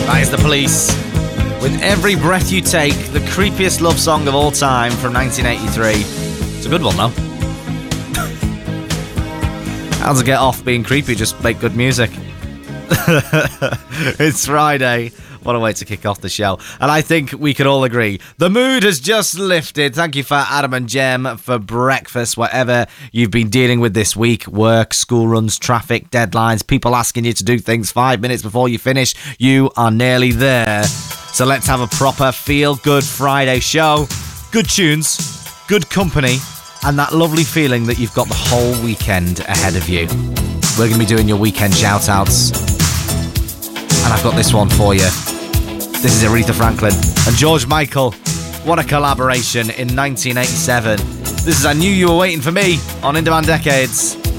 That is The Police. With Every Breath You Take, the creepiest love song of all time from 1983. It's a good one, though. How to get off being creepy, just make good music. It's Friday. What a way to kick off the show. And I think we can all agree, the mood has just lifted. Thank you for Adam and Jem for breakfast, whatever you've been dealing with this week. Work, school runs, traffic, deadlines, people asking you to do things 5 minutes before you finish. You are nearly there. So let's have a proper feel-good Friday show. Good tunes, good company, and that lovely feeling that you've got the whole weekend ahead of you. We're going to be doing your weekend shout-outs. And I've got this one for you. This is Aretha Franklin and George Michael. What a collaboration in 1987. This is I Knew You Were Waiting For Me on In Demand Decades.